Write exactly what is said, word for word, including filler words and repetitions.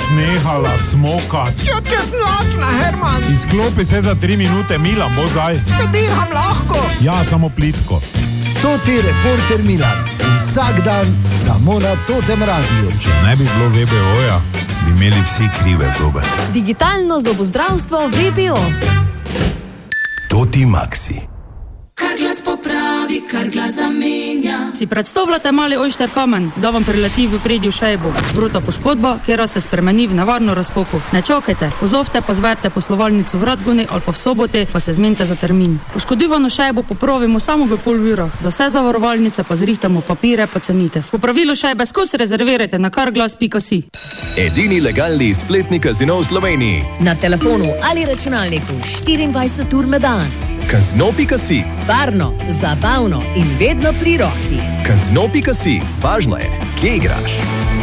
nehala cmokat? Ja, čez noč na Herman. Izklopi se za tri minute, Milan, bo zdaj. Te diham lahko. Ja, samo plitko. Toti reporter Milan. Vsak dan samo na Totem radiju. Če ne bi bilo V B O-ja, bi imeli vsi krive zobe. Digitalno zobozdravstvo V B O. Toti Maxi. Kar glas popravi, kar glas zamenja. Si predstavljate mali ojšter kamen, da vam prileti v predju šejbo. Bruta poškodba, kjera se spremeni v nevarno razpoko. Ne čakajte, pozovte pa zverte poslovalnico v Radguni ali pa v Sobote, pa se zmenite za termin. Poškodivano šejbo popravimo samo v pol ura. Za vse zavarovalnice pa zrihtamo papire pa cenite. Popravilo šejbe skozi rezervirajte na karglas pika si. Edini legalni spletni kazino v Sloveniji. Na telefonu ali računalniku štiriindvajset ur na dan. Kazino pika si. Varno, zabavno in vedno pri roki. Kazino pika si. Važno je, kje igraš.